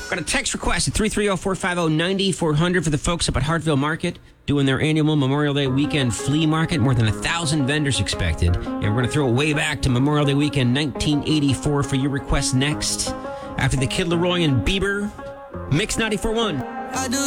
Got a text request at 330-450-9400 for the folks up at Hartville Market doing their annual Memorial Day weekend flea market. More than 1,000 vendors expected. And we're going to throw it way back to Memorial Day weekend 1984 for your request next. After the Kid Laroi and Bieber, Mix 94.1.